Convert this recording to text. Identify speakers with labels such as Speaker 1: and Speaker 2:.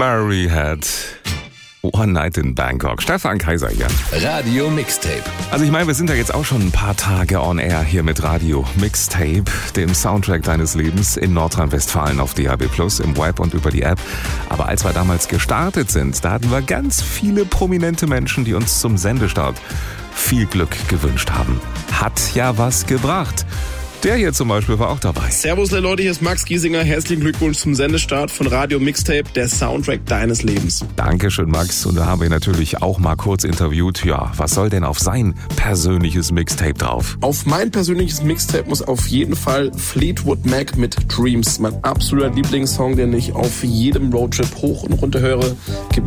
Speaker 1: Murray had One Night in Bangkok. Stefan Kaiser hier.
Speaker 2: Radio Mixtape.
Speaker 1: Also ich meine, wir sind ja jetzt auch schon ein paar Tage on air hier mit Radio Mixtape, dem Soundtrack deines Lebens in Nordrhein-Westfalen auf DAB+, im Web und über die App. Aber als wir damals gestartet sind, da hatten wir ganz viele prominente Menschen, die uns zum Sendestart viel Glück gewünscht haben. Hat ja was gebracht. Der hier zum Beispiel war auch dabei.
Speaker 3: Servus Leute, hier ist Max Giesinger. Herzlichen Glückwunsch zum Sendestart von Radio Mixtape, der Soundtrack deines Lebens.
Speaker 1: Dankeschön, Max. Und da haben wir natürlich auch mal kurz interviewt. Ja, was soll denn auf sein persönliches Mixtape drauf?
Speaker 3: Auf mein persönliches Mixtape muss auf jeden Fall Fleetwood Mac mit Dreams. Mein absoluter Lieblingssong, den ich auf jedem Roadtrip hoch und runter höre.